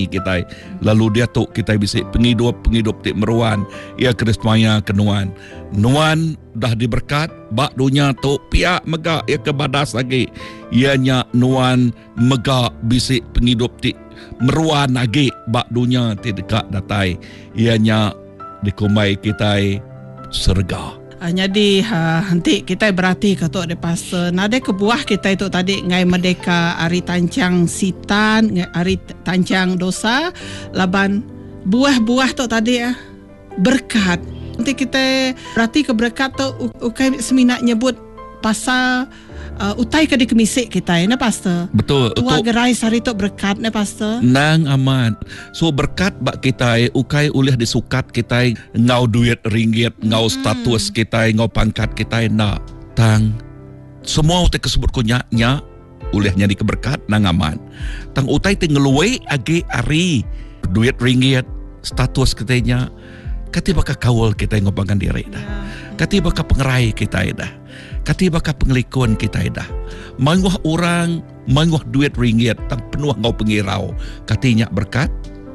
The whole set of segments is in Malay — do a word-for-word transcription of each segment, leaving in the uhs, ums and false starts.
kita. Lalu dia tu kita bisik penghidup-penghidup ti meruan. Ia Krismaya kenuan. Nuan dah diberkat, bak dunia tu pihak megak ia kebadas lagi. Ianya nuan megak bisik penghidup ti meruan lagi bak dunia ti dekat datai. Ianya dikumai kita serga. Uh, jadi uh, nanti kita berarti kata de pasal nade kebuah kita itu tadi ngai merdeka hari tancang sitan, ngai hari tancang dosa, laban buah-buah tu tadi ya berkat. Nanti kita berarti keberkat tu ukai semina nyebut pasal uh, utai ke di kemisik kita ya, pastor. Betul. Tua gerai sari tu berkat ne pastor. Nang aman. So berkat bak kita ukai ulih disukat kita ngau duit ringgit, ngau hmm. status kita, ngau pangkat kita nak tang semua utai kesebut kunyaknya ulihnya di keberkat nang aman. Tang utai te ngeluai agi ari duit ringgit, status kitanya kati baka kawal kita ngau pangkan diri dah. Kati baka pengerai kita dah. Kati baka pengelikun kita dah. Manguh orang, manguh duit ringgit, tang penuh ngau pengirau. Katinya berkat.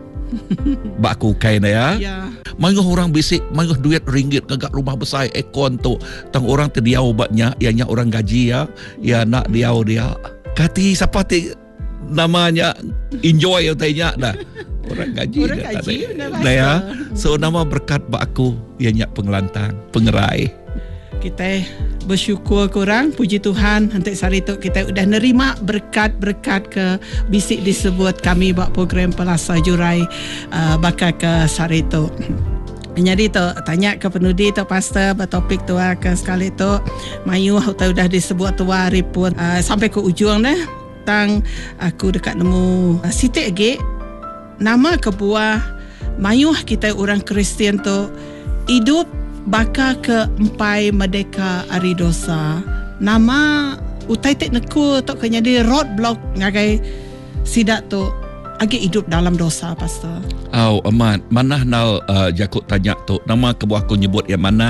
Bak aku kain ya. Ya. Manguh orang bisik, manguh duit ringgit ngagak rumah besar ekon tu. Tang orang terdiau batnya, ianya orang gaji ya. Ya nak diau dia. Kati siapa ti namanya enjoy utainya dah. Orang gaji. Orang dah, gaji. Nah ya. So nama berkat bak aku ianya pengelantang, pengerai. Kita bersyukur kurang, puji Tuhan nanti hari tu kita udah nerima berkat-berkat ke bisik disebut kami buat program Pelasa Jurai uh, bakal ke hari tu. Jadi tu tanya ke penudi tu pastor bertopik tu ke sekali tu mayu tu udah disebut tu hari pun uh, sampai ke ujung dah tang aku dekat nemu uh, sitik lagi nama kebuah mayu kita orang Kristian tu hidup baka ke empai merdeka hari dosa. Nama utai tek neku tok kenya di roadblock ngagai sidak tu agi hidup dalam dosa pastor. Au oh, aman, mana nal uh, jakut tanya tu nama kebuah aku nyebut yang mana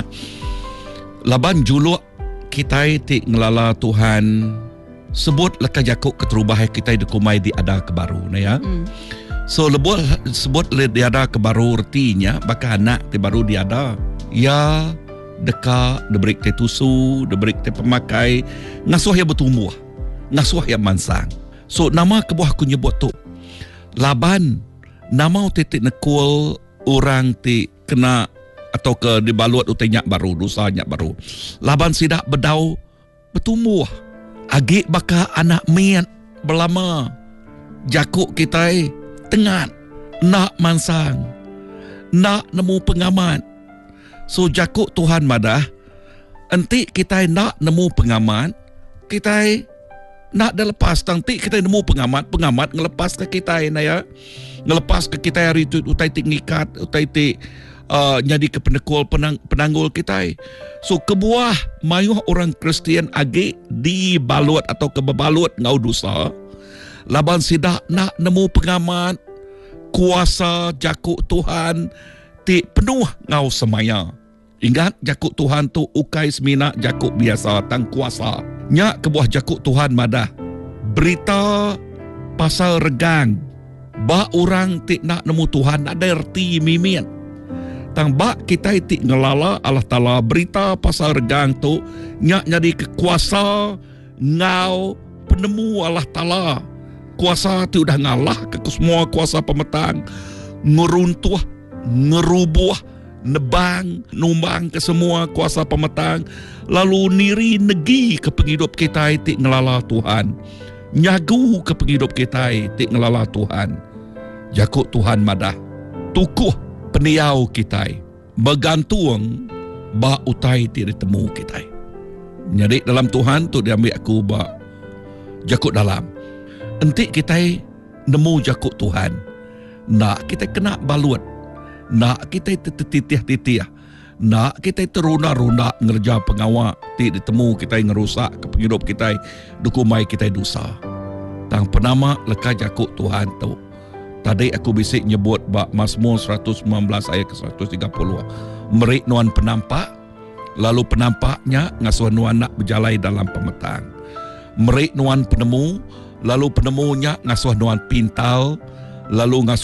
laban juluk kita ti ngelala Tuhan sebut leka jakut keterubah kita dikumai di ada kebaru na ya. Mm. So lebut sebut le di ada kebaru artinya baka anak ti baru di ada. Ya deka debrik te tusu, debrik te pemakai, ngasuh ya bertumbuh, ngasuh ya mansang. So nama kebuah aku nyebut tu laban nama titik nekul orang ti kena atau ke dibalut utai nyak baru, dosa nyak baru. Laban sidak bedau bertumbuh. Agi baka anak mian belama jakuk kita tengat nak mansang, nak nemu pengamat. So jakuk Tuhan madah enti kita nak nemu pengamat, kita nak dah lepas nanti kita nemu pengamat, pengamat ngelepas ke kita na ya. Ngelepas ke kita hari itu utai tik ngikat, utai tik uh, jadi ke pendekul penang, penanggul kita. So kebuah mayuh orang Kristian agi dibalut atau kebebalut ngau dosa. Laban sidak nak nemu pengamat, kuasa jakuk Tuhan ti penuh ngau semaya. Ingat jakuk Tuhan tu ukai semina jakuk biasa tang kuasa. Nya kebuah jakuk Tuhan madah berita pasal regang. Ba orang ti nak nemu Tuhan ada erti mimin. Tang ba kita ti ngelala Allah Taala berita pasal regang tu nya jadi kekuasa ngau penemu Allah Taala. Kuasa tu udah ngalah ke semua kuasa pemetang, ngeruntuh, ngerubuh, nebang, numbang ke semua kuasa pemetang, lalu niri negi ke penghidup kita ti ngelala Tuhan, nyagu ke penghidup kita ti ngelala Tuhan. Jakuk Tuhan madah tukuh peniau kita, bergantung ba utai ti ditemu kita. Jadi dalam Tuhan tu diambil aku ba jakuk dalam. Enti kita nemu jakuk Tuhan. Nak kita kena balut. Nak kita tetitih-titih. Nak kita teruna-runa ngerja pengawak. Ti ditemu kita ngerusak ke penghidup kita. Dukumai kita dosa. Tang penama leka jakuk Tuhan tu. Tadi aku bisik nyebut bak Mazmur seratus sembilan belas ayat ke seratus tiga puluh. Merik nuan penampak. Lalu penampaknya ngasuh nuan nak berjalai dalam pemetang. Merik nuan penemu. Lalu penemunya ngasuh nuan pintal, lalu ngasuh